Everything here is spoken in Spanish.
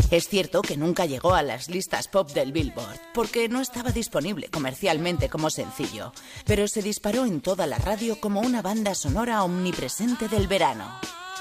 Es cierto que nunca llegó a las listas pop del Billboard, porque no estaba disponible comercialmente como sencillo, pero se disparó en toda la radio como una banda sonora omnipresente del verano.